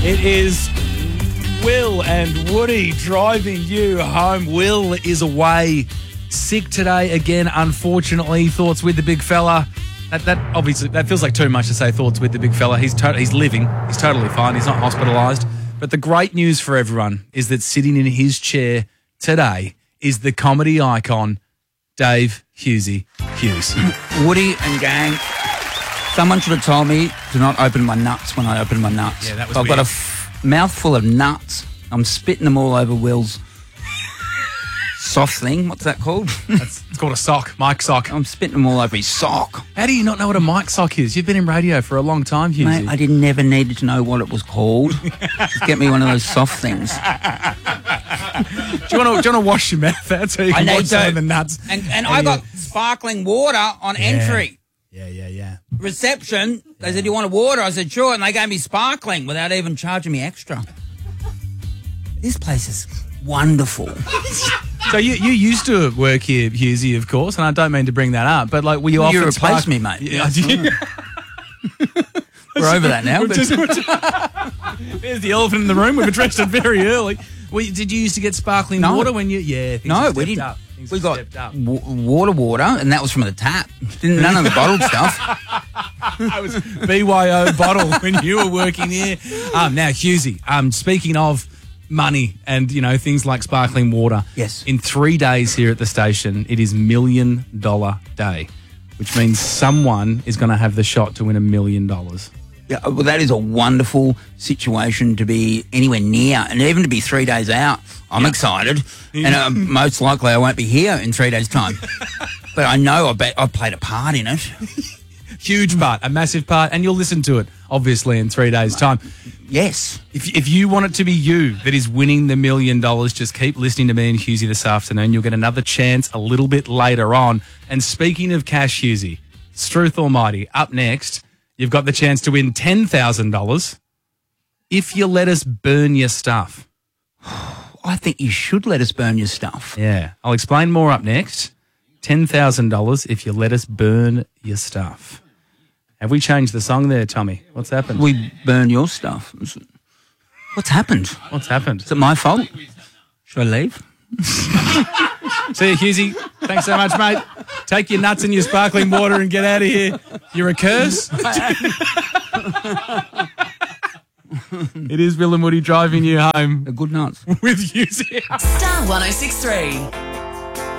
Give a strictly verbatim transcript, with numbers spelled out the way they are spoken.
It is Will and Woody driving you home. Will is away, sick today again, unfortunately. Thoughts with the big fella. That, that obviously, that feels like too much to say thoughts with the big fella. He's, to- he's living. He's totally fine. He's not hospitalised. But the great news for everyone is that sitting in his chair today is the comedy icon, Dave Hughesy Hughes. Woody and gang, someone should have told me to not open my nuts when I open my nuts. Yeah, that was I've weird. got a f- mouthful of nuts. I'm spitting them all over Will's soft thing. What's that called? That's, it's called a sock, mic sock. I'm spitting them all over his sock. How do you not know what a mic sock is? You've been in radio for a long time, Hughesy. Mate, I didn't never needed to know what it was called. Just get me one of those soft things. Do you want to wash your mouth out so you can I watch need some to. of the nuts? And, and I got sparkling water on entry. Yeah, yeah, yeah. Reception, they said, "You want a water?" I said, "Sure," and they gave me sparkling without even charging me extra. This place is wonderful. So you, you used to work here, Hughesy, of course, and I don't mean to bring that up, but like, were you Well, often you replaced spark- me, mate. Yeah, I did. We're over that now. We're But just- There's the elephant in the room. We've addressed it very early. Well, did you used to get sparkling No. water when you? Yeah, things no, have we stepped didn't. Up. Things We have got stepped up. w- water, water, and that was from the tap. Didn't none of the bottled stuff. I was B Y O bottle when you were working here. Um, now, Hughesy, um, speaking of money and, you know, things like sparkling water. Yes. In three days here at the station, it is Million Dollar Day, which means someone is going to have the shot to win a million dollars. Yeah, well, that is a wonderful situation to be anywhere near, and even to be three days out. I'm excited, and uh, most likely I won't be here in three days' time. But I know I bet I've played a part in it. Huge part, a massive part, and you'll listen to it, obviously, in three days' time. Yes. If, if you want it to be you that is winning the million dollars, just keep listening to me and Hughesy this afternoon. You'll get another chance a little bit later on. And speaking of cash, Hughesy, Struth Almighty, up next, you've got the chance to win ten thousand dollars if you let us burn your stuff. I think you should let us burn your stuff. Yeah, I'll explain more up next. ten thousand dollars if you let us burn your stuff. Have we changed the song there, Tommy? What's happened? We burn your stuff. What's happened? What's happened? Is it my fault? Should I leave? See you, Hughesy. Thanks so much, mate. Take your nuts and your sparkling water and get out of here. You're a curse. It is Will and Woody driving you home A good nuts. with Hughesy. Star one oh six three.